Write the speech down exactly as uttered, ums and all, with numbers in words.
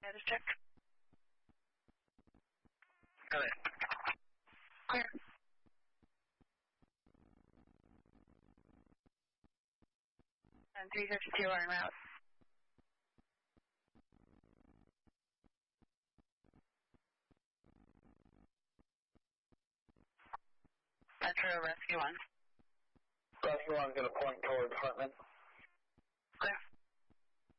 status check. Got it. Clear. And three fifty-two are en route. Metro Rescue one. Rescue one's going to point towards Hartman. Clear.